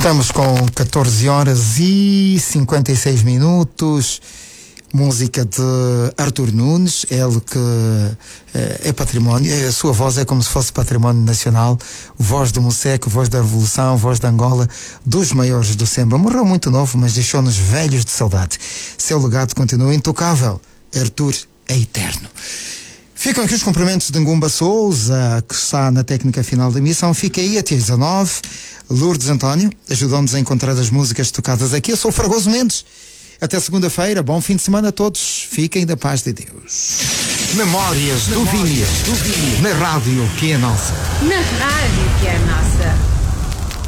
Estamos com 14 horas e 56 minutos. Música de Artur Nunes, ele que é património, a sua voz é como se fosse património nacional, voz do Moceco, voz da Revolução, voz da Angola, dos maiores do Samba. Morreu muito novo, mas deixou-nos velhos de saudade. Seu legado continua intocável. Artur é eterno. Ficam aqui os cumprimentos de Ngumba Souza, que está na técnica final da emissão. Fica aí até 19. Lourdes António ajudou-nos a encontrar as músicas tocadas aqui. Eu sou o Fragoso Mendes. Até segunda-feira, bom fim de semana a todos. Fiquem da paz de Deus. Memórias do Vinil, na rádio que é nossa. Na rádio que é nossa.